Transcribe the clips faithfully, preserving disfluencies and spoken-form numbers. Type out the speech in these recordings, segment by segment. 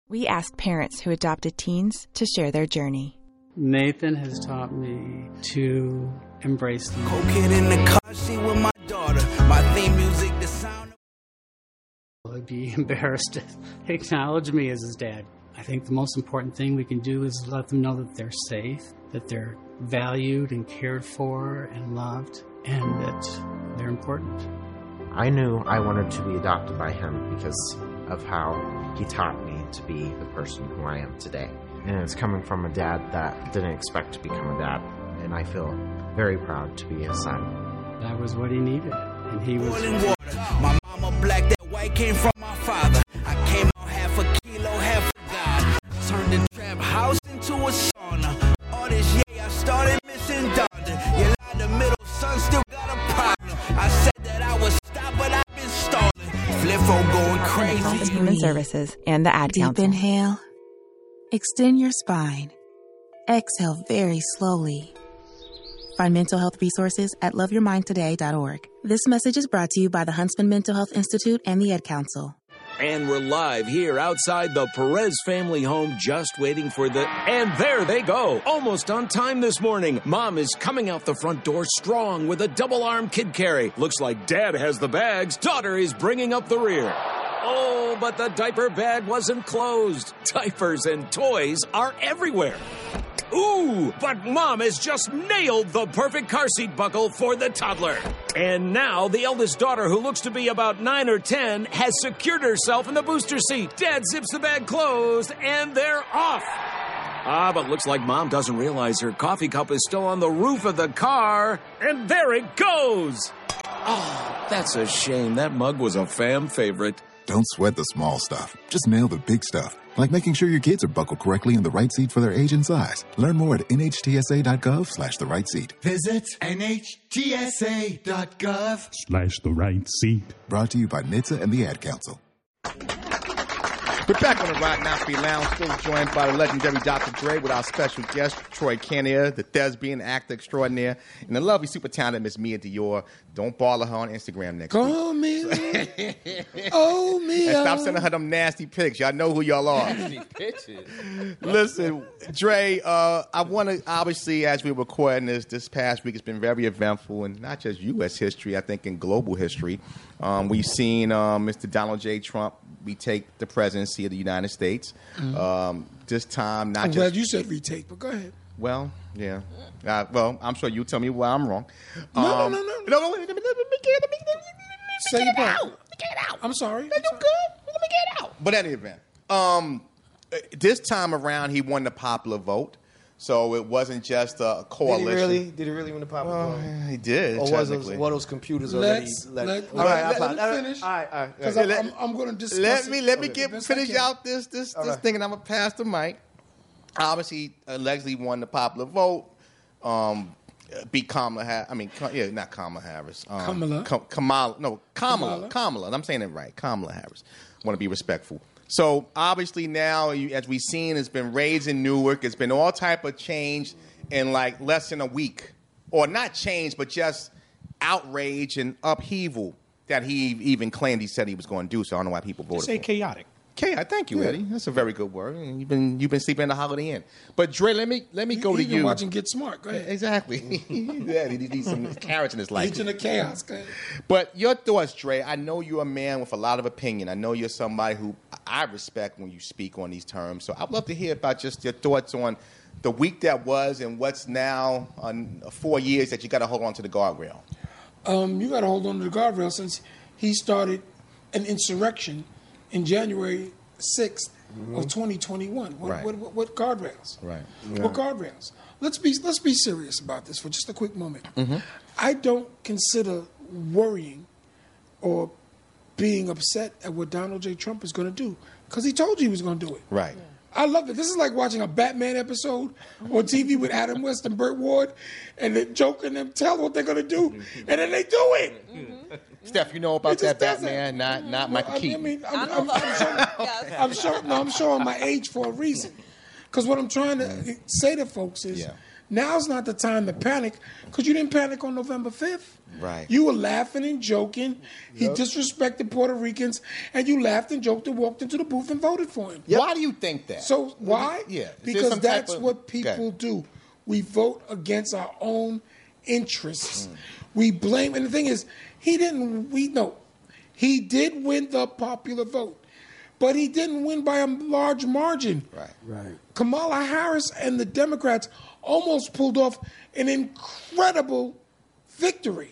We asked parents who adopted teens to share their journey. Nathan has taught me to embrace them. Cocaine in the car seat with my daughter. My theme music, the sound. I'd be embarrassed to acknowledge me as his dad. I think the most important thing we can do is let them know that they're safe, that they're valued and cared for and loved, and that they're important. I knew I wanted to be adopted by him because of how he taught me to be the person who I am today. And it's coming from a dad that didn't expect to become a dad. And I feel very proud to be his son. That was what he needed. And he was... My mama black, that white came from my father. I came out half a kilo, half a god. Turned the trap house into a sauna. All this yeah, I started missing Donda. You lied, the middle son still got a problem. I said that I would stop, but I've been stalling. Flippo going crazy. Health and Human Services and the Ad Deep Council. Inhale. Extend your spine. Exhale very slowly. Find mental health resources at love your mind today dot org. This message is brought to you by the Huntsman Mental Health Institute and the Ad Council. And we're live here outside the Perez family home, just waiting for the... And there they go. Almost on time this morning. Mom is coming out the front door strong with a double-arm kid carry. Looks like Dad has the bags. Daughter is bringing up the rear. Oh, but the diaper bag wasn't closed. Diapers and toys are everywhere. Ooh, but Mom has just nailed the perfect car seat buckle for the toddler. And now the eldest daughter, who looks to be about nine or ten, has secured herself in the booster seat. Dad zips the bag closed, and they're off. Ah, but looks like Mom doesn't realize her coffee cup is still on the roof of the car. And there it goes. Oh, that's a shame. That mug was a fam favorite. Don't sweat the small stuff. Just nail the big stuff, like making sure your kids are buckled correctly in the right seat for their age and size. Learn more at nhtsa.gov slash the right seat. Visit nhtsa.gov slash the right seat. Brought to you by N H T S A and the Ad Council. We're back on the Rock Not Free Lounge, still joined by the legendary Doctor Dre with our special guest, Troy Kenya, the thespian actor extraordinaire, and the lovely, super talented Miss Mia Dior. Don't bother her on Instagram next Call week. Oh, Mia. Oh, Mia. And stop sending her them nasty pics. Y'all know who y'all are. Nasty pictures. Listen, Dre, uh, I want to, obviously, as we're recording this, this past week has been very eventful, and not just U S history, I think in global history. Um, we've seen um, Mister Donald J. Trump retake the presidency of the United States. Mm-hmm. Um, this time, not I'm just... glad you said retake, but go ahead. Well, yeah. Uh, well, I'm sure you'll tell me why I'm wrong. No, um, no, no, no. No, no, let me, let me, let me get it, let me, let me, let me Say get your it point. out. Let me get it out. I'm sorry. No, you're good. Let me get it out. But any event, um, this time around, he won the popular vote. So it wasn't just a coalition. Did he really? Did he really win the popular well, vote? He did. Or was those, one of those computers already? Let's, let, let, all right, let, I let me finish. All right, all right. Because All right. I'm, I'm, I'm going to discuss Let me let me okay. get Best finish out this this this right. thing, and I'm gonna pass the mic. Obviously, allegedly won the popular vote. Um, beat Kamala. Ha- I mean, yeah, not Kamala Harris. Um, Kamala. Ka- Kamala. No, Kamala. Kamala. Kamala. I'm saying it right. Kamala Harris. Want to be respectful. So obviously now, you, as we've seen, it's been raids in Newark. It's been all type of change in like less than a week, or not change, but just outrage and upheaval that he even claimed he said he was going to do. So I don't know why people voted. Say for chaotic. Chaotic. Thank you, Yeah. Eddie. That's a very good word. You've been you've been sleeping in the Holiday Inn. But Dre, let me let me go he, to he you. been watching Get Smart. Go ahead. Exactly. Yeah, he needs some carrots in his life. Agent of Chaos. Go ahead. But your thoughts, Dre, I know you're a man with a lot of opinion. I know you're somebody who I respect when you speak on these terms. So I'd love to hear about just your thoughts on the week that was and what's now on four years that you got to hold on to the guardrail. Um, you got to hold on to the guardrail since he started an insurrection in January sixth mm-hmm. of twenty twenty-one. What, right. what, what, what guardrails? Right. Yeah. What guardrails? Let's be let's be serious about this for just a quick moment. Mm-hmm. I don't consider worrying or being upset at what Donald J. Trump is going to do because he told you he was going to do it. Right. Yeah. I love it. This is like watching a Batman episode on T V with Adam West and Burt Ward, and the Joker and them tell what they're going to do, and then they do it. Mm-hmm. Steph, you know about that Batman, not not well, Michael I Keaton. mean, I'm, I'm, I'm, showing, I'm, showing, no, I'm showing my age for a reason. Because what I'm trying to say to folks is yeah. Now's not the time to panic because you didn't panic on November fifth. Right. You were laughing and joking. He Yep. disrespected Puerto Ricans, and you laughed and joked and walked into the booth and voted for him. Why do you think that? So why? Yeah. Is there Because some type that's of- what people Okay. do. We vote against our own interests. Mm. We blame, and the thing is, he didn't. We know he did win the popular vote, but he didn't win by a large margin. Right. Right. Kamala Harris and the Democrats almost pulled off an incredible victory.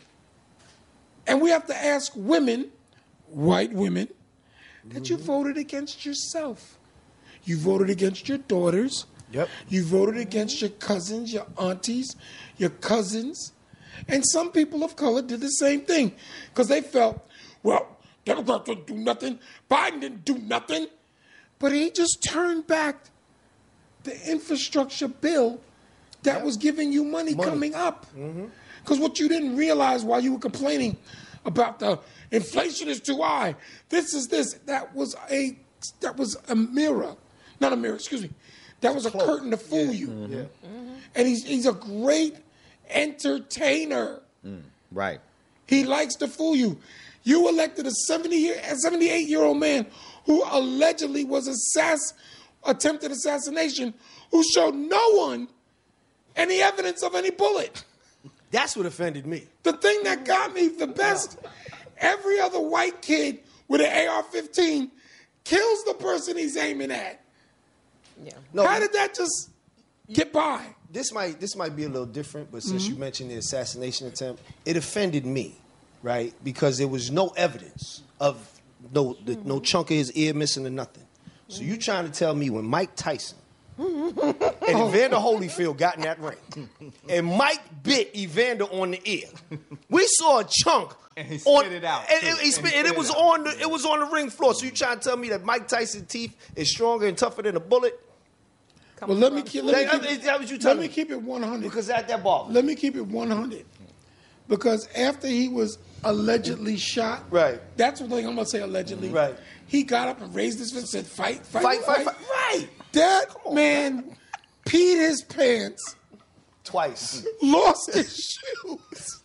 And we have to ask women, white women, that you voted against yourself. You voted against your daughters. Yep. You voted against your cousins, your aunties, your cousins. And some people of color did the same thing because they felt, well, Democrats didn't do nothing. Biden didn't do nothing. But he just turned back the infrastructure bill that Yep. was giving you money, Money. coming up. Because what you didn't realize while you were complaining about the inflation is too high, this is this, that was a that was a mirror, not a mirror, excuse me, that was a cloak. curtain to fool Yeah. you. Mhm. And he's he's a great entertainer. Right. He likes to fool you. You elected a seventy year, a seventy-eight year old man who allegedly was assass, attempted assassination, who showed no one any evidence of any bullet. That's what offended me. The thing that got me the best, every other white kid with an A R fifteen kills the person he's aiming at. Yeah. No, How did that just get by? this might this might be a little different, but Mm-hmm. since you mentioned the assassination attempt, it offended me, right? Because there was no evidence of no the, no chunk of his ear missing or nothing. So you trying to tell me when Mike Tyson and Evander Holyfield got in that ring, and Mike bit Evander on the ear, we saw a chunk. And he on, spit it out, and, too. it, he And spit, he and it spit was it out. on the it was on the ring floor. So you trying to tell me that Mike Tyson's teeth is stronger and tougher than a bullet? Well, let me keep, let me That- keep, is that what you let telling me me? keep it one hundred. Because that that ball. Let me keep it one hundred. Because after he was allegedly shot, Right. that's what I'm going to say allegedly. Right. He got up and raised his fist and said, fight, fight, Fight, fight, fight. Right. That man peed his pants, Twice. lost his shoes.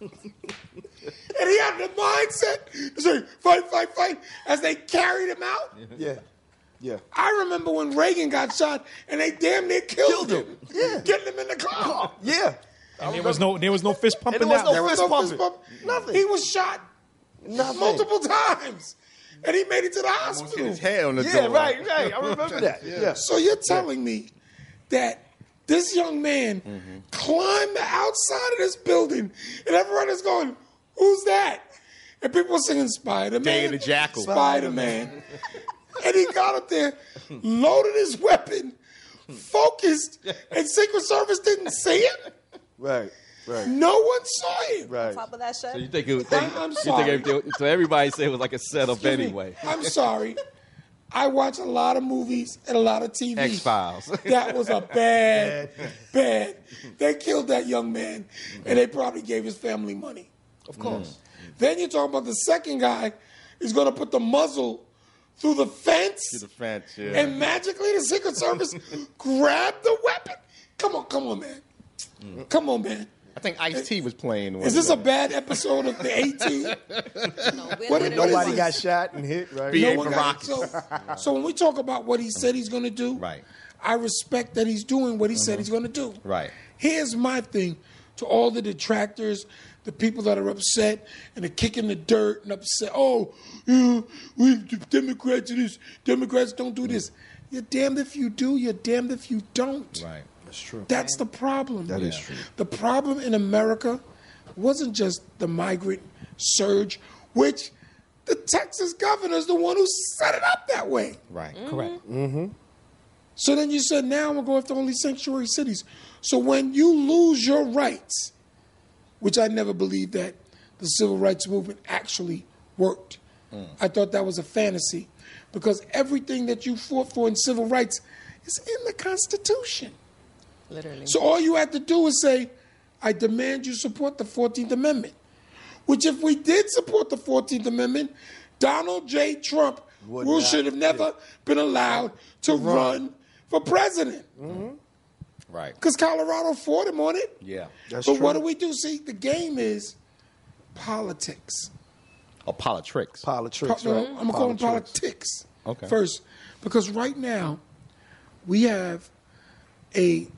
And he had the mindset to say, fight, fight, fight, as they carried him out. Yeah. Yeah. I remember when Reagan got shot and they damn near killed, Killed him. him. Yeah. Getting him in the car. Yeah. And there was no there was no fist pumping And there was that. no There was fist no pumping. fist pump. Nothing. He was shot Nothing. multiple times. And he made it to the hospital. His head on the Yeah, door. right, right. I remember that. Yeah. So you're telling me that this young man Mm-hmm. climbed the outside of this building and everyone is going, who's that? And people were singing Spider-Man. Day of the Jackal. Spider-Man. And he got up there, loaded his weapon, focused, and Secret Service didn't see him. Right. Right. No one saw him. Right. Top of that shit. So you think it was, I- I'm you sorry. think everything, so everybody said it was like a setup Excuse me. anyway. I'm sorry. I watch a lot of movies and a lot of T V. X-Files. That was a bad, bad. They killed that young man, and they probably gave his family money. Of course. Then you talk about the second guy is going to put the muzzle through the fence, To the fence, yeah. and magically the Secret Service grabbed the weapon. Come on, come on, man. Come on, man. I think Ice-T was playing. Is this a bad episode of the A-Team? No, we're What- literally- what is Nobody this? got shot and hit, right? B A No one got it. So, so when we talk about what he said he's going to do, Right. I respect that he's doing what he said he's going to do. Right. Here's my thing to all the detractors, the people that are upset and are kicking the dirt and upset. Oh, you know, we the Democrats do this. Democrats don't do this. You're damned if you do. You're damned if you don't. Right. That's true. That's the problem. That is true. The problem in America wasn't just the migrant surge, which the Texas governor is the one who set it up that way. Right. Correct. So then you said, now I'm going to go after only sanctuary cities. So when you lose your rights, which I never believed that the civil rights movement actually worked. I thought that was a fantasy because everything that you fought for in civil rights is in the Constitution. Literally. So all you had to do is say, I demand you support the fourteenth Amendment. Which if we did support the fourteenth Amendment, Donald J. Trump Would who not, should have never been allowed to run. for president. Right. Because Colorado fought him on it. Yeah. That's but true. what do we do? See, the game is politics. Or politics. Politics, Po- no, right? I'm going to call them politics Okay. first. Because right now, we have a,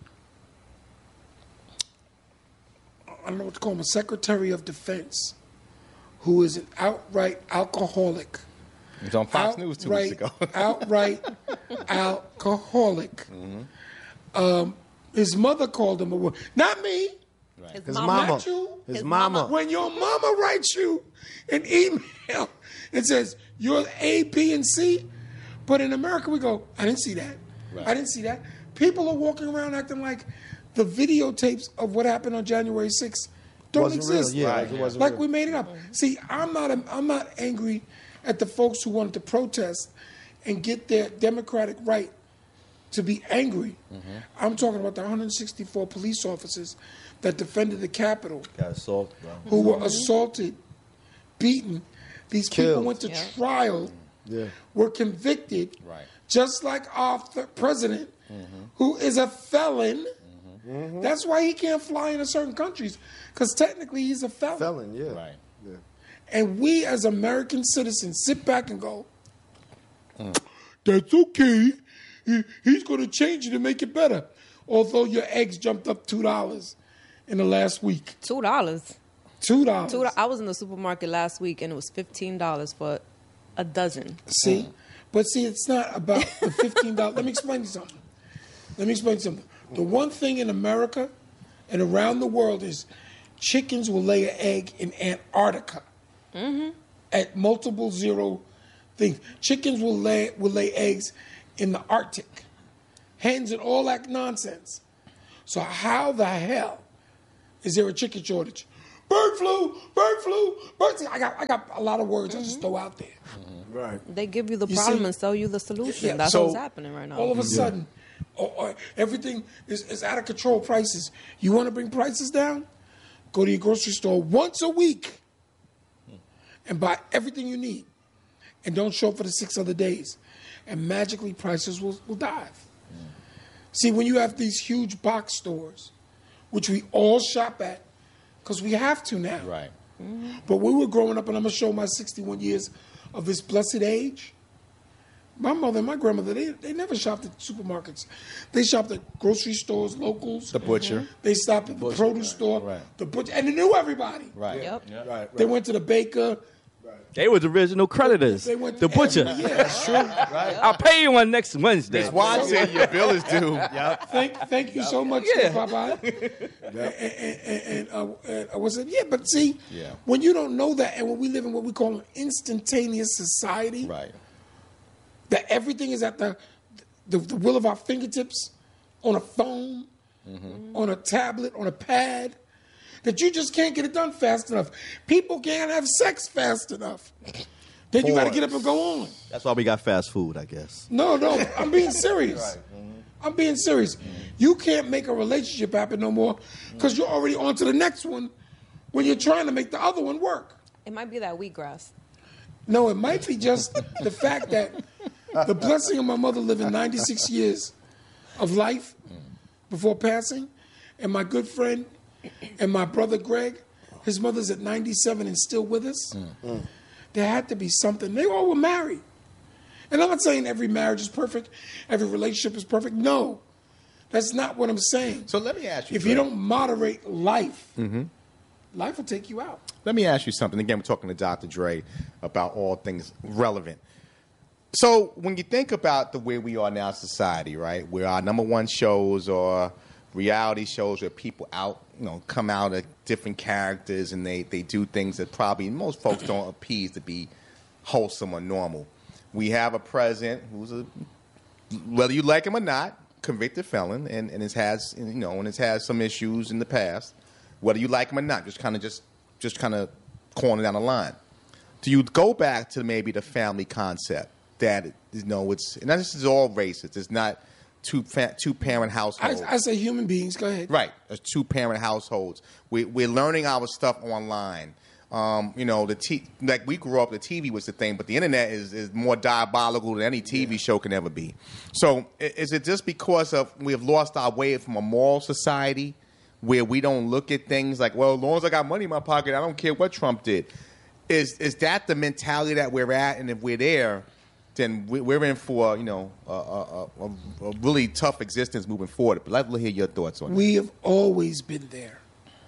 I don't know what to call him, a Secretary of Defense who is an outright alcoholic. He was on Fox News two weeks ago. outright alcoholic. Mm-hmm. Um, his mother called him a woman. Not me. His His mama. Not you. His His mama. mama. When your mama writes you an email and says, you're A, B, and C, but in America we go, I didn't see that. Right. I didn't see that. People are walking around acting like the videotapes of what happened on January sixth don't Wasn't real. exist. Yeah, Right. it wasn't like real. we made it up. See, I'm not I'm not angry at the folks who wanted to protest and get their democratic right to be angry. Mm-hmm. I'm talking about the one hundred sixty-four police officers that defended the Capitol, Got assaulted, bro. who were assaulted, beaten. These people Killed. went to Yeah. trial, Yeah. were convicted, Right. just like our th- president, who is a felon. That's why he can't fly into certain countries, because technically he's a felon. Felon, yeah. Right. Yeah. And we as American citizens sit back and go, that's okay. He, he's going to change it and make it better. Although your eggs jumped up two dollars in the last week. Two dollars. Two dollars. Two. I was in the supermarket last week and it was fifteen dollars for a dozen. See? But see, it's not about the fifteen dollars. Let me explain to you something. Let me explain something. The one thing in America and around the world is chickens will lay an egg in Antarctica Mm-hmm. at multiple zero things. Chickens will lay will lay eggs in the Arctic. Hens and all that nonsense. So how the hell is there a chicken shortage? Bird flu, bird flu, bird. I got I got a lot of words I just throw out there. Right. They give you the You problem see? and sell you the solution. Yeah, That's so what's happening right now. All of a sudden, or, or everything is, is out of control. Prices. You want to bring prices down? Go to your grocery store once a week and buy everything you need, and don't show up for the six other days, and magically prices will, will dive. See, when you have these huge box stores, which we all shop at, because we have to now. Right. But when we were growing up, and I'm going to show my sixty-one years of this blessed age, my mother and my grandmother, they, they never shopped at supermarkets. They shopped at grocery stores, locals. The butcher. They stopped at the produce store, Right. the butcher, and they knew everybody. Right. Yep. Right. Right. They went to the baker. They was original creditors. They went The butcher. every- Yeah, that's true. Right. I'll pay you one next Wednesday. That's why I said your bill is due. Yep. Thank, thank you so much, Yeah. Popeye. And, and, and, and, uh, and I was saying, yeah, but see, Yeah. when you don't know that, and when we live in what we call an instantaneous society, Right. that everything is at the, the the will of our fingertips, on a phone, on a tablet, on a pad, that you just can't get it done fast enough. People can't have sex fast enough. Then you got to get up and go on. That's why we got fast food, I guess. No, no, I'm being serious. I'm being serious. You can't make a relationship happen no more because you're already on to the next one when you're trying to make the other one work. It might be that wheatgrass. No, it might be just the fact that the blessing of my mother living ninety-six years of life before passing, and my good friend and my brother Greg, his mother's at ninety-seven and still with us. There had to be something. They all were married. And I'm not saying every marriage is perfect, every relationship is perfect. No, that's not what I'm saying. So let me ask you. If you Greg. don't moderate life, Mm-hmm. life will take you out. Let me ask you something. Again, we're talking to Doctor Dre about all things relevant. So when you think about the way we are now in society, right, where our number one shows are reality shows where people out, you know, come out of different characters and they, they do things that probably most folks don't appease to be wholesome or normal. We have a president who's a, whether you like him or not, convicted felon and, and has, has you know, and has had some issues in the past. Whether you like him or not, just kind of just just kind of corner down the line. Do you go back to maybe the family concept that you know it's and this is all racist. It's not two fa- two parent households. I, I say human beings. Go ahead. Right, it's two parent households. We, we're learning our stuff online. Um, you know, the t- like we grew up, the T V was the thing, but the internet is, is more diabolical than any T V yeah. show can ever be. So is it just because of we have lost our way from a moral society where we don't look at things like, well, as long as I got money in my pocket, I don't care what Trump did? Is is that the mentality that we're at? And if we're there, then we're in for, you know, a, a, a, a really tough existence moving forward. But I'd love to hear your thoughts on that. We have always been there.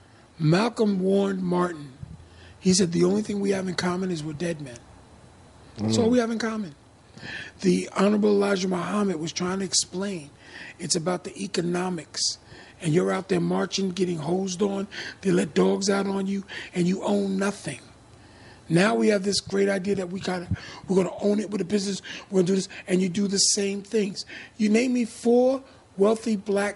Malcolm warned Martin. He said the only thing we have in common is we're dead men. That's mm. all we have in common. The Honorable Elijah Muhammad was trying to explain it's about the economics. And you're out there marching, getting hosed on. They let dogs out on you, and you own nothing. Now we have this great idea that we gotta, we're going to own it with a business. We're going to do this, and you do the same things. You name me four wealthy black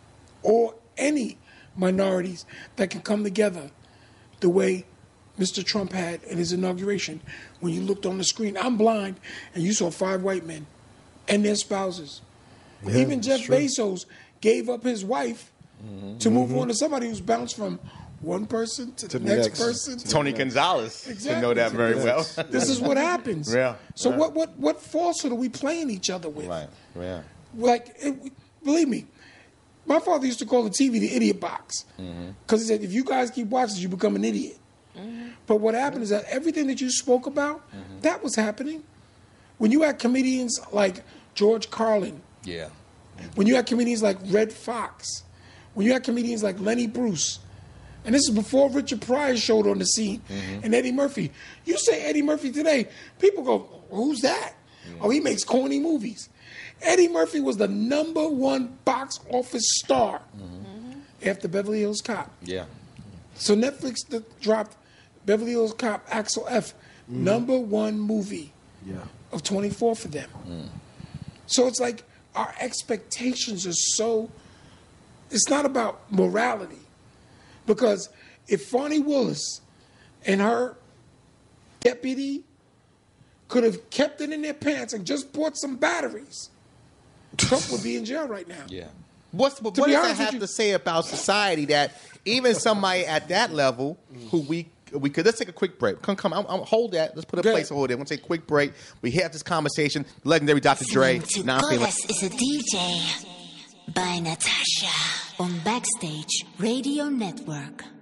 or any minorities that can come together the way Mister Trump had at his inauguration. When you looked on the screen, I'm blind, and you saw five white men and their spouses. Yeah, even Jeff true. Bezos gave up his wife mm-hmm. to move mm-hmm. on to somebody who's bounced from one person to, to the next, next person. To Tony Gonzalez. Exactly. You know that very well. This is what happens. Yeah. So yeah. what, what, what falsehood are we playing each other with? Right. Yeah. Like, it, believe me, my father used to call the T V the idiot box. Because mm-hmm. he said, if you guys keep watching, you become an idiot. Mm-hmm. But what happened is that everything that you spoke about, mm-hmm. that was happening. When you had comedians like George Carlin. Yeah. When you had comedians like Red Fox. When you had comedians like Lenny Bruce. And this is before Richard Pryor showed on the scene. Mm-hmm. And Eddie Murphy. You say Eddie Murphy today, people go, who's that? Mm-hmm. Oh, he makes corny movies. Eddie Murphy was the number one box office star mm-hmm. after Beverly Hills Cop. Yeah. So Netflix th- dropped Beverly Hills Cop, Axel F, mm. number one movie yeah. of twenty-four for them. Mm. So it's like our expectations are so, it's not about morality. Because if Fonnie Willis and her deputy could have kept it in their pants and just bought some batteries, Trump would be in jail right now. Yeah. What's, what does that have to say about society that even somebody at that level who we we could let's take a quick break. Come, come, I'm, I'm, hold that. Let's put a Good. placeholder there. We'll take a quick break. We have this conversation. Legendary Doctor Dre. Goddess is a D J by Natasha on Backstage Radio Network.